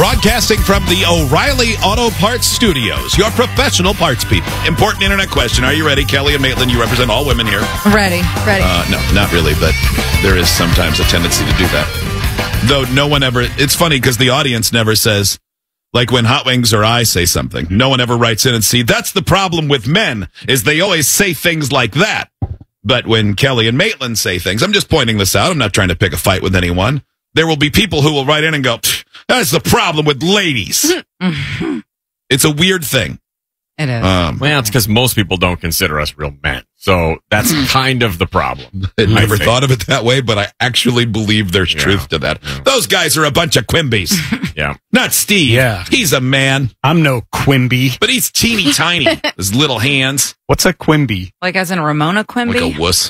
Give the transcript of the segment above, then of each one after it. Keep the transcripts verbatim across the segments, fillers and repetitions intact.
Broadcasting from the O'Reilly Auto Parts Studios, your professional parts people. Important internet question. Are you ready? Kelly and Maitland, you represent all women here. Ready, ready. Uh, no, not really, but there is sometimes a tendency to do that. Though no one ever, it's funny because the audience never says, like when Hot Wings or I say something, no one ever writes in and see, that's the problem with men, is they always say things like that. But when Kelly and Maitland say things, I'm just pointing this out, I'm not trying to pick a fight with anyone. There will be people who will write in and go, that's the problem with ladies. It's a weird thing. It is. Um, well, it's because most people don't consider us real men. So that's kind of the problem. I never thought of it that way, but I actually believe there's yeah. truth to that. Yeah. Those guys are a bunch of Quimbies. Yeah. Not Steve. Yeah. He's a man. I'm no Quimby. But he's teeny tiny. His little hands. What's a Quimby? Like as in Ramona Quimby? Like a wuss.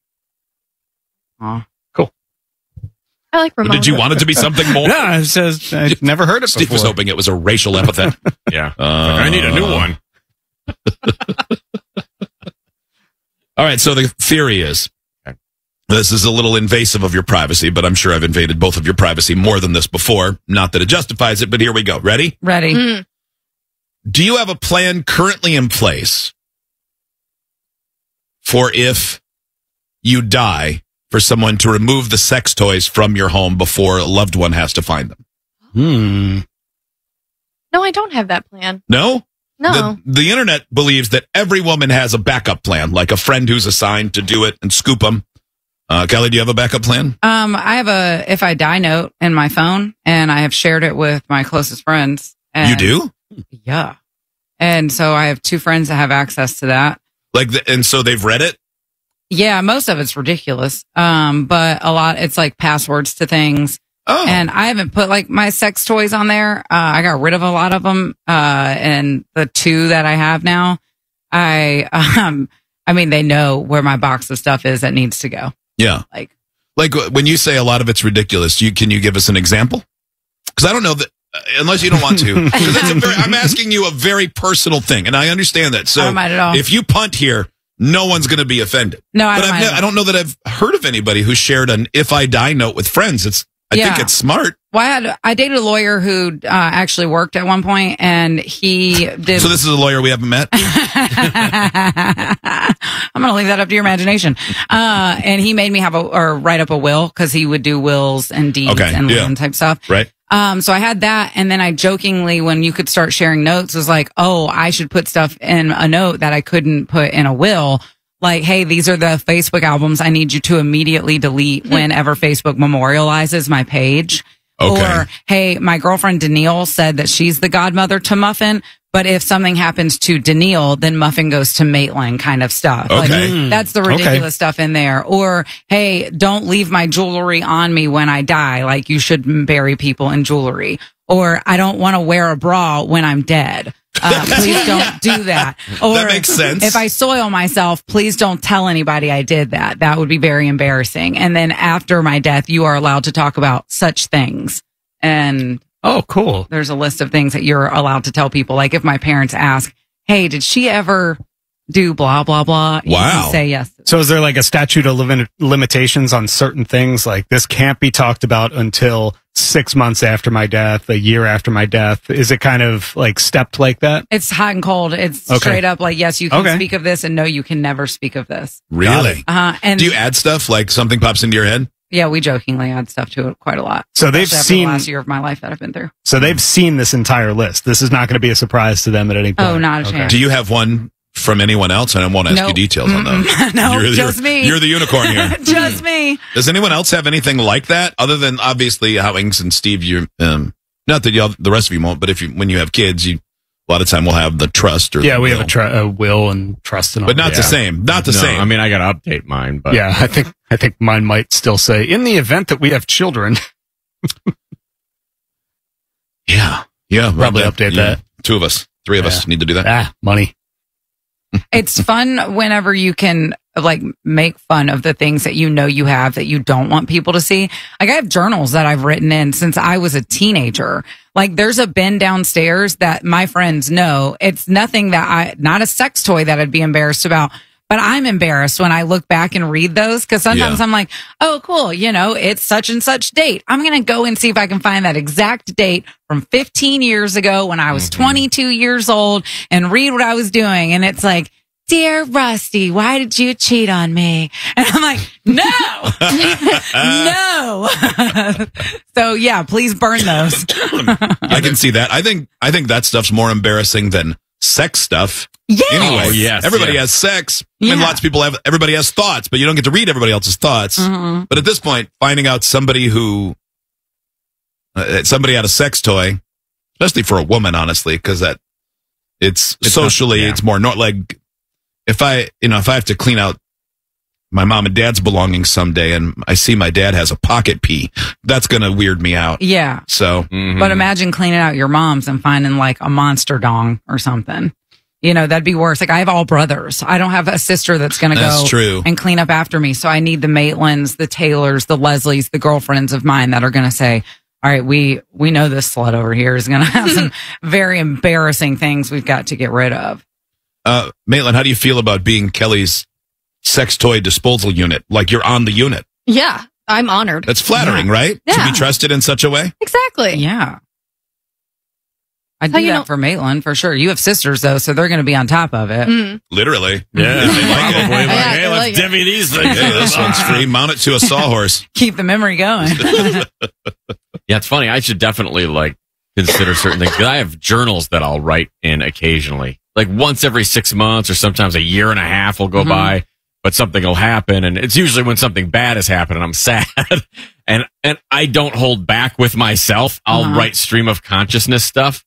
Oh. Cool. I like Ramona. Did you want it to be something more? No, it says, I've never heard it Steve before. was hoping it was a racial epithet. Yeah. Uh, like, I need a new one. All right, so the theory is, this is a little invasive of your privacy, but I'm sure I've invaded both of your privacy more than this before. Not that it justifies it, but here we go. Ready? Ready. Mm. Do you have a plan currently in place for if you die, for someone to remove the sex toys from your home before a loved one has to find them? Hmm. No, I don't have that plan. No? No. The, the internet believes that every woman has a backup plan, like a friend who's assigned to do it and scoop them. Uh, Kelly, do you have a backup plan? Um, I have a if I die note in my phone, and I have shared it with my closest friends. And, You do? Yeah. And so I have two friends that have access to that. Like, the, and so they've read it? Yeah, most of it's ridiculous. Um, but a lot, it's like passwords to things. Oh. And I haven't put like my sex toys on there. Uh, I got rid of a lot of them. Uh, and the two that I have now, I, um, I mean, they know where my box of stuff is that needs to go. Yeah. Like, like when you say a lot of it's ridiculous, you can you give us an example? Because I don't know that, uh, unless you don't want to. 'Cause that's a very, I'm asking you a very personal thing, and I understand that. So I don't mind at all. if you punt here, no one's going to be offended. No, I but don't I've mind ne- at all. I don't know that I've heard of anybody who shared an "if I die" note with friends. It's I Yeah. think it's smart. well, I had, I dated a lawyer who, uh, actually worked at one point, and he did. So this is a lawyer we haven't met. I'm going to leave that up to your imagination. Uh, and he made me have a, or write up a will, because he would do wills and deeds Okay, and yeah. land type stuff. Right. Um, so I had that, and then I jokingly, when you could start sharing notes, was like, oh, I should put stuff in a note that I couldn't put in a will. Like, hey, these are the Facebook albums I need you to immediately delete whenever Facebook memorializes my page. Okay. Or, hey, my girlfriend Danielle said that she's the godmother to Muffin, but if something happens to Danielle, then Muffin goes to Maitland, kind of stuff. Okay. Like, that's the ridiculous Okay. stuff in there. Or, hey, don't leave my jewelry on me when I die. Like, you should bury people in jewelry. Or, I don't want to wear a bra when I'm dead. Uh, please don't do that. Or That makes sense. if I soil myself, please don't tell anybody I did that. That would be very embarrassing. And then after my death, you are allowed to talk about such things. And Oh, cool. there's a list of things that you're allowed to tell people. Like if my parents ask, hey, did she ever do blah, blah, blah? You Wow. can say yes. So is there like a statute of limit- limitations on certain things? Like this can't be talked about until six months after my death, a year after my death. Is it kind of like stepped like that? It's hot and cold. It's Okay. straight up like, yes, you can Okay. speak of this, and no, you can never speak of this. Really? Uh, and Do you add stuff like something pops into your head? yeah, we jokingly add stuff to it quite a lot. So they've Especially after seen- the last year of my life that I've been through. So they've seen this entire list. This is not going to be a surprise to them at any point. Oh, not a chance. Do you have one from anyone else? And I won't ask you Nope. details on those. No, you're, just you're, me. You're the unicorn here. Just me. Does anyone else have anything like that other than obviously Howings and Steve? You, um, not that y'all, the rest of you won't, but if you, when you have kids, you a lot of time will have the trust or Yeah, the we will. have a, tr- a will and trust and all but not that. the same. Not the No, same. I mean, I got to update mine, but Yeah, I think I think mine might still say in the event that we have children. yeah, yeah. Probably well, update yeah. that. Two of us, three of us Yeah. need to do that. Ah, money. It's fun whenever you can like make fun of the things that you know you have that you don't want people to see. Like I have journals that I've written in since I was a teenager. Like there's a bin downstairs that my friends know. It's nothing that I, not a sex toy that I'd be embarrassed about, But I'm embarrassed when I look back and read those because sometimes Yeah. I'm like, oh, cool. You know, it's such and such date. I'm going to go and see if I can find that exact date from fifteen years ago when I was Mm-hmm. twenty-two years old and read what I was doing. And it's like, dear Rusty, why did you cheat on me? And I'm like, no, no. So yeah, please burn those. I can see that. I think I think that stuff's more embarrassing than sex stuff. Yeah. Anyway, Oh, yes, everybody yeah. has sex. I mean, Yeah. lots of people have. Everybody has thoughts, but you don't get to read everybody else's thoughts. Mhm. But at this point, finding out somebody who uh, somebody had a sex toy, especially for a woman, honestly, because that it's, It's socially not- yeah. it's more not like if I you know if I have to clean out my mom and dad's belongings someday, and I see my dad has a pocket pee, that's gonna weird me out. Yeah. So Mhm. But imagine cleaning out your mom's and finding like a monster dong or something. You know, that'd be worse. Like I have all brothers. I don't have a sister that's going to That's go true. and clean up after me. So I need the Maitlands, the Taylors, the Leslies, the girlfriends of mine that are going to say, all right, we, we know this slut over here is going to have some very embarrassing things we've got to get rid of. Uh, Maitland, how do you feel about being Kelly's sex toy disposal unit? Like you're on the unit. Yeah, I'm honored. That's flattering, right? To Yeah. be trusted in such a way. Exactly. Yeah. I'd How do you that know- for Maitland for sure. You have sisters though, so they're going to be on top of it. Mm. Literally. Yeah, If they like it. probably. Like, Yeah, hey, they let's like it. divvy these things. Hey, this one's free. Mount it to a sawhorse. Keep the memory going. Yeah, it's funny. I should definitely like consider certain things because I have journals that I'll write in occasionally, like once every six months or sometimes a year and a half will go Mhm. by, but something will happen, and it's usually when something bad has happened and I'm sad, and and I don't hold back with myself. I'll Uh-huh. write stream of consciousness stuff,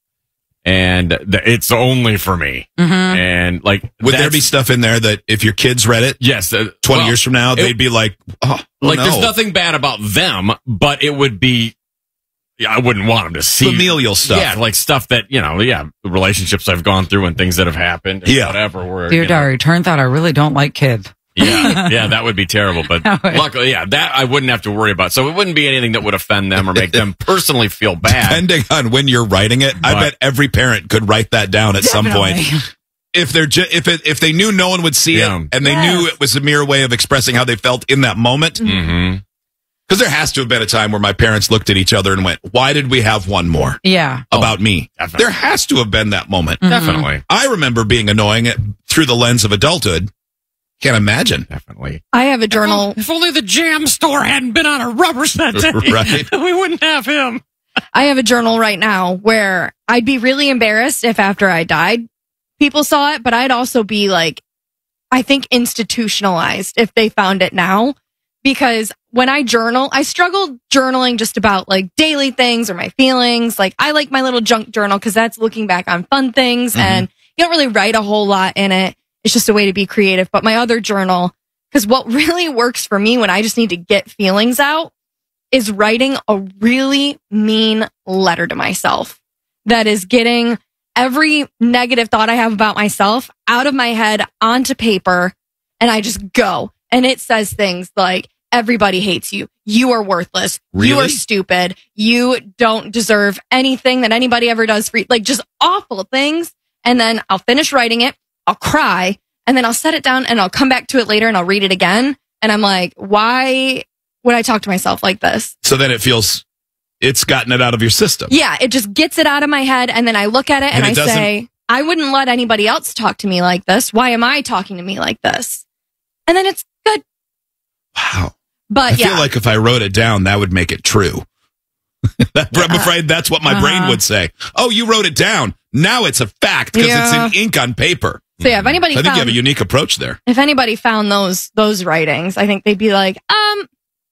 and th- it's only for me. hmm And like, Would there that's- be stuff in there that if your kids read it yes, uh, twenty well, years from now, it- they'd be like, oh, like no. there's nothing bad about them, but it would be. Yeah, I wouldn't want them to see familial stuff. Yeah, like stuff that, you know, yeah, relationships I've gone through and things that have happened. And Yeah. Whatever. Where, Dear you know, diary, turns out I really don't like kids. yeah. Yeah. That would be terrible. But That would- luckily, yeah, that I wouldn't have to worry about. So it wouldn't be anything that would offend them or make them personally feel bad. Depending on when you're writing it, I But- bet every parent could write that down at some point. Definitely. If they're ju- if it, if they knew no one would see Yeah. it and they Yes. knew it was a mere way of expressing how they felt in that moment, Mm-hmm. because there has to have been a time where my parents looked at each other and went, "Why did we have one more Yeah. about me?" definitely. There has to have been that moment. Mhm. Definitely. I remember being annoying it through the lens of adulthood. Can't imagine. Definitely. I have a journal. If only the jam store hadn't been on a rubber set day, Right. we wouldn't have him. I have a journal right now where I'd be really embarrassed if after I died, people saw it, but I'd also be like, I think institutionalized if they found it now. Because when I journal, I struggled journaling just about like daily things or my feelings. Like I like my little junk journal because that's looking back on fun things Mhm. and you don't really write a whole lot in it. It's just a way to be creative. But my other journal, because what really works for me when I just need to get feelings out is writing a really mean letter to myself that is getting every negative thought I have about myself out of my head onto paper. And I just go. And it says things like, everybody hates you. You are worthless. You Really? are stupid. You don't deserve anything that anybody ever does for you. Like just awful things. And then I'll finish writing it. I'll cry. And then I'll set it down and I'll come back to it later and I'll read it again. And I'm like, why would I talk to myself like this? So then it feels it's gotten it out of your system. Yeah, it just gets it out of my head. And then I look at it and, And it I doesn't- say, I wouldn't let anybody else talk to me like this. Why am I talking to me like this? And then it's good. Wow. But I yeah, feel like if I wrote it down, that would make it true. I'm afraid that's what my brain Uh-huh. would say. Oh, you wrote it down. Now it's a fact because Yeah. it's in ink on paper. so yeah, if anybody I think you have found, a unique approach there. if anybody found those, those writings, I think they'd be like, um,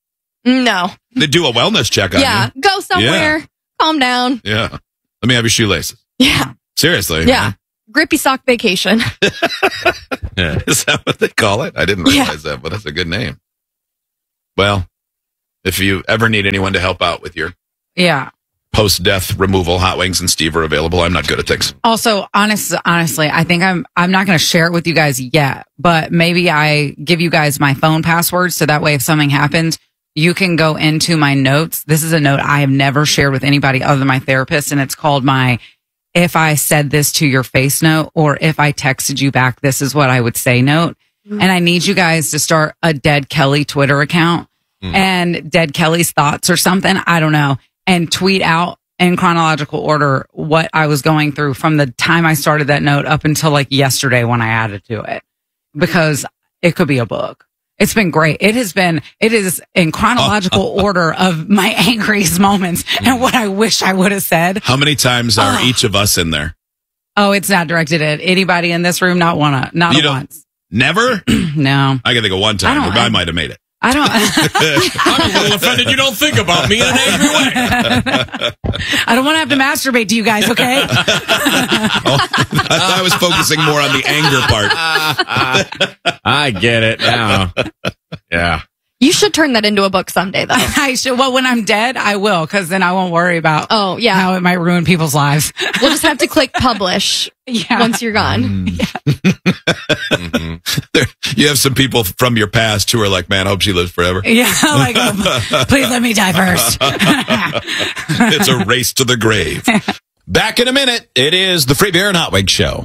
no. They do a wellness check on Yeah, go somewhere, calm down. you. Yeah. Let me have your shoelaces. Yeah, Seriously. yeah. Grippy sock vacation. Yeah. Is that what they call it? I didn't Yeah. realize that, but that's a good name. Well, if you ever need anyone to help out with your Yeah. post-death removal, Hot Wings and Steve are available. I'm not good at things. Also, honest, honestly, I think I'm I'm not going to share it with you guys yet, but maybe I give you guys my phone password so that way if something happens, you can go into my notes. This is a note I have never shared with anybody other than my therapist, and it's called my "If I said this to your face" note, or "If I texted you back, this is what I would say" note. and I need you guys to start a Dead Kelly Twitter account mm. and Dead Kelly's thoughts or something. I don't know. And tweet out in chronological order what I was going through from the time I started that note up until like yesterday when I added to it, because it could be a book. It's been great. It has been, it is in chronological order of my angriest moments and what I wish I would have said. How many times are oh. each of us in there? Oh, it's not directed at anybody in this room. Not one, not you once. Never? No. I can think of one time where I, I might have made it. I don't. I'm a little offended you don't think about me in an angry way. I don't want to have to masturbate to you guys, okay? oh, I was focusing more on the anger part. I get it now. Yeah. You should turn that into a book someday, though. I should. Well, when I'm dead, I will, because then I won't worry about oh, yeah. how it might ruin people's lives. We'll just have to click publish yeah. once you're gone. Mm. Yeah. mm-hmm. there, you have some people from your past who are like, man, I hope she lives forever. Yeah, like, oh, please let me die first. It's a race to the grave. Back in a minute. It is the Free Beer and Hot Wings Show.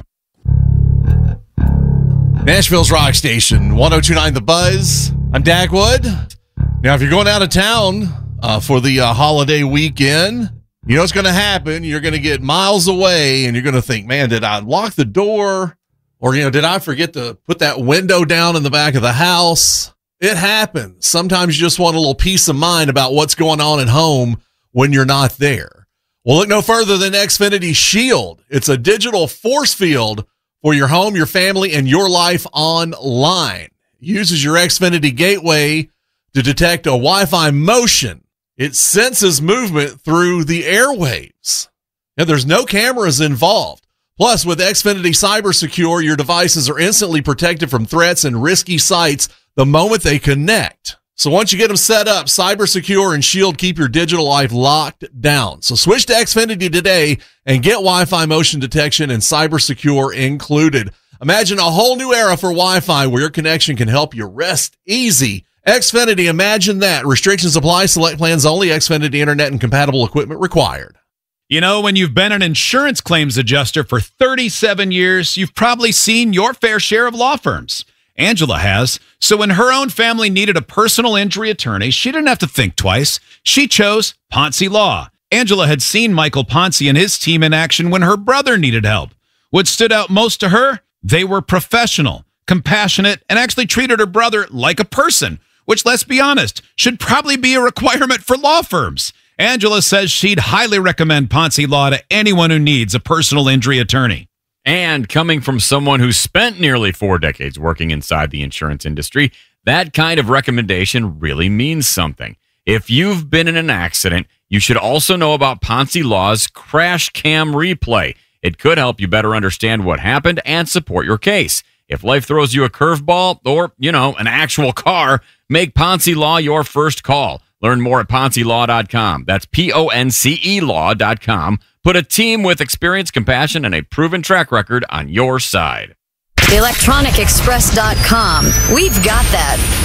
Nashville's Rock Station, one oh two point nine The Buzz. I'm Dagwood. Now, if you're going out of town uh, for the uh, holiday weekend, you know what's going to happen. You're going to get miles away, and you're going to think, man, did I lock the door? Or, you know, did I forget to put that window down in the back of the house? It happens. Sometimes you just want a little peace of mind about what's going on at home when you're not there. Well, look no further than Xfinity Shield. It's a digital force field for your home, your family, and your life online. It uses your Xfinity gateway to detect a Wi-Fi motion. It senses movement through the airwaves. Now, there's no cameras involved. Plus, with Xfinity Cyber Secure, your devices are instantly protected from threats and risky sites the moment they connect. So once you get them set up, Cyber Secure and Shield keep your digital life locked down. So switch to Xfinity today and get Wi-Fi motion detection and Cyber Secure included. Imagine a whole new era for Wi-Fi where your connection can help you rest easy. Xfinity, imagine that. Restrictions apply. Select plans only. Xfinity Internet and compatible equipment required. You know, when you've been an insurance claims adjuster for thirty-seven years, you've probably seen your fair share of law firms. Angela has. So when her own family needed a personal injury attorney, she didn't have to think twice. She chose Ponce Law. Angela had seen Michael Ponce and his team in action when her brother needed help. What stood out most to her? They were professional, compassionate, and actually treated her brother like a person, which, let's be honest, should probably be a requirement for law firms. Angela says she'd highly recommend Ponce Law to anyone who needs a personal injury attorney. And coming from someone who spent nearly four decades working inside the insurance industry, that kind of recommendation really means something. If you've been in an accident, you should also know about Ponce Law's Crash Cam Replay. It could help you better understand what happened and support your case. If life throws you a curveball or, you know, an actual car, make Ponce Law your first call. Learn more at ponce law dot com. That's P O N C E law dot com. Put a team with experience, compassion, and a proven track record on your side. electronic express dot com. We've got that.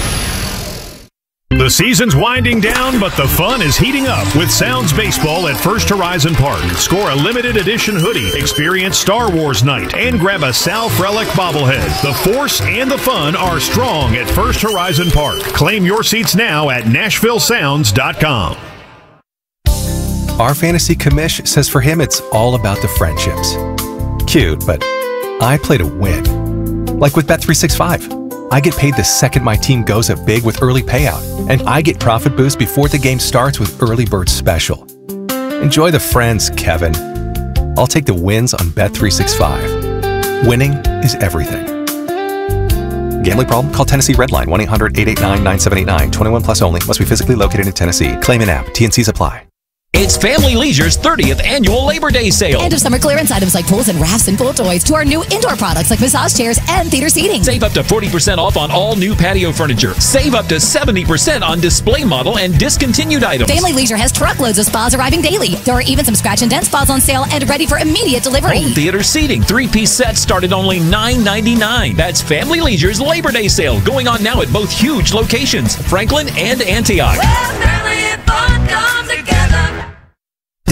The season's winding down, but the fun is heating up with Sounds Baseball at First Horizon Park. Score a limited edition hoodie, experience Star Wars night, and grab a Sal Frelick bobblehead. The force and the fun are strong at First Horizon Park. Claim your seats now at nashville sounds dot com. Our fantasy commish says for him it's all about the friendships. Cute, but I play to win. Like with Bet three sixty-five. I get paid the second my team goes up big with early payout, and I get profit boost before the game starts with Early Bird Special. Enjoy the friends, Kevin. I'll take the wins on Bet three sixty-five. Winning is everything. Gambling problem? Call Tennessee Redline one eight hundred eight eight nine nine seven eight nine. twenty-one plus only. Must be physically located in Tennessee. Claim in app. T and Cs apply. It's Family Leisure's thirtieth annual Labor Day sale. End of summer clearance items like pools and rafts and pool toys to our new indoor products like massage chairs and theater seating. Save up to forty percent off on all new patio furniture. Save up to seventy percent on display model and discontinued items. Family Leisure has truckloads of spas arriving daily. There are even some scratch and dent spas on sale and ready for immediate delivery. Home theater seating. Three-piece sets start at only nine ninety-nine. That's Family Leisure's Labor Day sale going on now at both huge locations, Franklin and Antioch. Well, family and fun come together.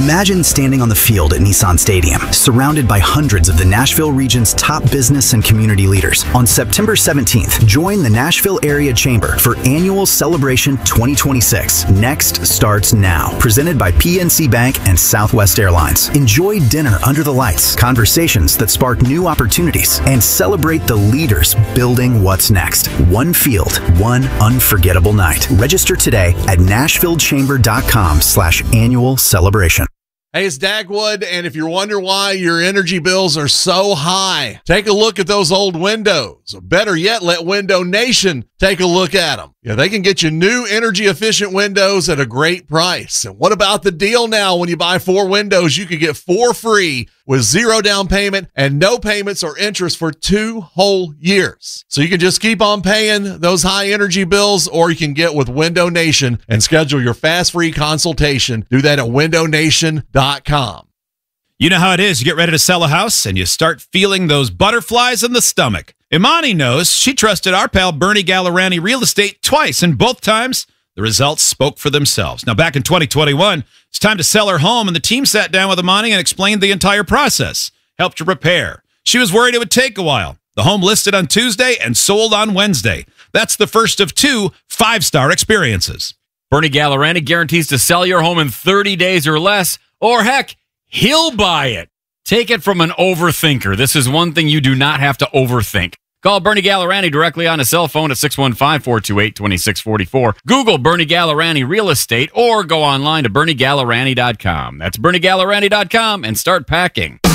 Imagine standing on the field at Nissan Stadium, surrounded by hundreds of the Nashville region's top business and community leaders. On September seventeenth, join the Nashville Area Chamber for Annual Celebration twenty twenty-six. Next starts now. Presented by P N C Bank and Southwest Airlines. Enjoy dinner under the lights, conversations that spark new opportunities, and celebrate the leaders building what's next. One field, one unforgettable night. Register today at nashvillechamber.com slash annual celebration. Hey, it's Dagwood, and if you're wondering why your energy bills are so high, take a look at those old windows. Or better yet, let Window Nation take a look at them. Yeah, they can get you new energy-efficient windows at a great price. And what about the deal now? When you buy four windows, you could get four free with zero down payment and no payments or interest for two whole years. So you can just keep on paying those high energy bills, or you can get with Window Nation and schedule your fast free consultation. Do that at window nation dot com. You know how it is. You get ready to sell a house and you start feeling those butterflies in the stomach. Imani knows. She trusted our pal Bernie Gallerani Real Estate twice, and both times the results spoke for themselves. Now, back in twenty twenty-one, it's time to sell her home, and the team sat down with Imani and explained the entire process, helped her prepare. She was worried it would take a while. The home listed on Tuesday and sold on Wednesday. That's the first of two five-star experiences. Bernie Gallerani guarantees to sell your home in thirty days or less, or heck, he'll buy it. Take it from an overthinker. This is one thing you do not have to overthink. Call Bernie Gallerani directly on a cell phone at six one five, four two eight, two six four four. Google Bernie Gallerani Real Estate or go online to bernie gallerani dot com. That's bernie gallerani dot com and start packing.